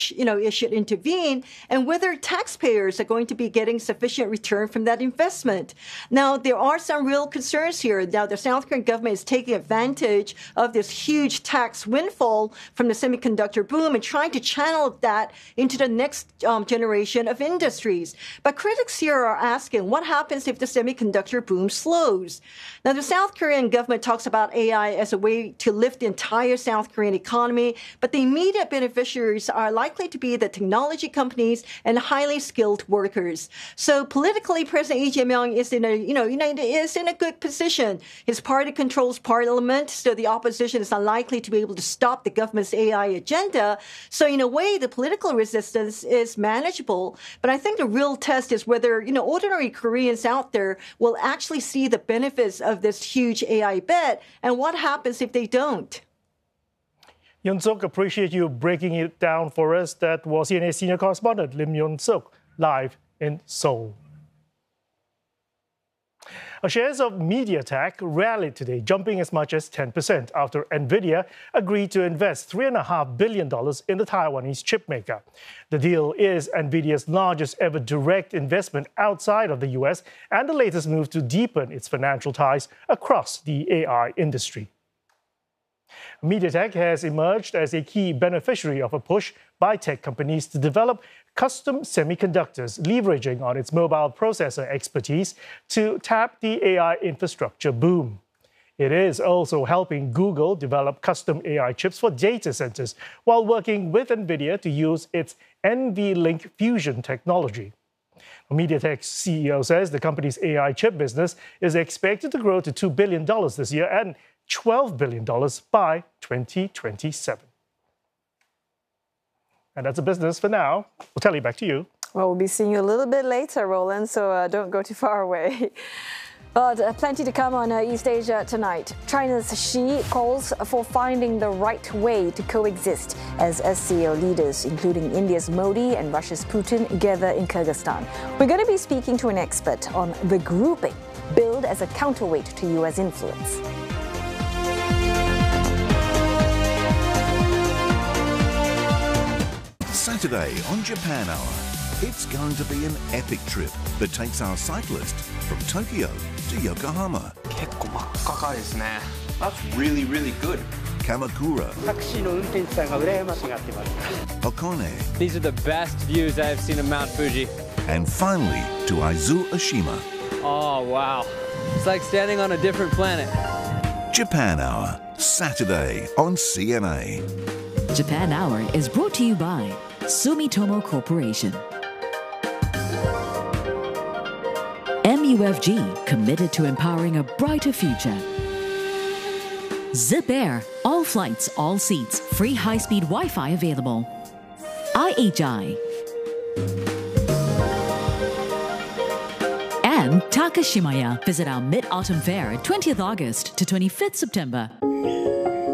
it should intervene, and whether taxpayers are going to be getting sufficient return from that investment. Now, there are some real concerns here. Now, the South Korean government is taking advantage of this huge tax windfall from the semiconductor boom and trying to channel that into the next generation of industries. But critics here are asking, what happens if the semiconductor boom slows? Now, the South Korean government talks about AI as a way to lift the entire South Korean economy, but the immediate beneficiaries are likely to be the technology companies and highly skilled workers. So politically, President Lee Jae-myung is in a good position. His party controls parliament, so the opposition is unlikely to be able to stop the government's AI agenda. So in a way, the political resistance is manageable. But I think the real test is whether, ordinary Koreans out there will actually see the benefits of this huge AI bet, and what happens if they don't. Yoon Suk, appreciate you breaking it down for us. That was CNA senior correspondent Lim Yoon Suk, live in Seoul. Shares of MediaTek rallied today, jumping as much as 10% after NVIDIA agreed to invest $3.5 billion in the Taiwanese chipmaker. The deal is NVIDIA's largest ever direct investment outside of the US and the latest move to deepen its financial ties across the AI industry. MediaTek has emerged as a key beneficiary of a push by tech companies to develop custom semiconductors, leveraging on its mobile processor expertise to tap the AI infrastructure boom. It is also helping Google develop custom AI chips for data centers while working with NVIDIA to use its NVLink fusion technology. MediaTek's CEO says the company's AI chip business is expected to grow to $2 billion this year and $12 billion by 2027. And that's the business for now. We'll tell you back to you. Well, we'll be seeing you a little bit later, Roland, so don't go too far away. But plenty to come on East Asia tonight. China's Xi calls for finding the right way to coexist as SCO leaders, including India's Modi and Russia's Putin, gather in Kyrgyzstan. We're going to be speaking to an expert on the grouping billed as a counterweight to U.S. influence. Saturday on Japan Hour, it's going to be an epic trip that takes our cyclist from Tokyo to Yokohama. That's really, really good. Kamakura. Hakone. These are the best views I have seen of Mount Fuji. And finally to Aizu Oshima. Oh, wow. It's like standing on a different planet. Japan Hour, Saturday on CNA. Japan Hour is brought to you by Sumitomo Corporation. MUFG, committed to empowering a brighter future. Zip Air, all flights, all seats, free high-speed Wi-Fi available. IHI. And Takashimaya. Visit our Mid-Autumn Fair, 20th August to 25th September.